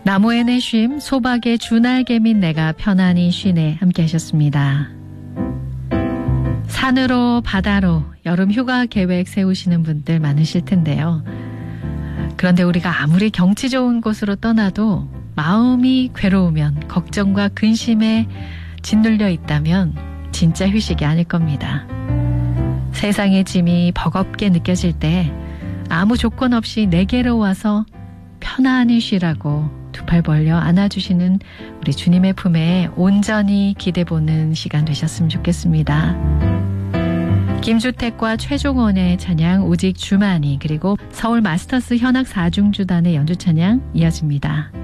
나무의 내쉼, 소박의 주날개민 내가 편안히 쉬네 함께 하셨습니다. 산으로 바다로 여름 휴가 계획 세우시는 분들 많으실 텐데요. 그런데 우리가 아무리 경치 좋은 곳으로 떠나도 마음이 괴로우면 걱정과 근심에 짓눌려 있다면 진짜 휴식이 아닐 겁니다. 세상의 짐이 버겁게 느껴질 때 아무 조건 없이 내게로 와서 편안히 쉬라고 두 팔 벌려 안아주시는 우리 주님의 품에 온전히 기대보는 시간 되셨으면 좋겠습니다. 김주택과 최종원의 찬양 오직 주만이, 그리고 서울 마스터스 현악 4중주단의 연주 찬양 이어집니다.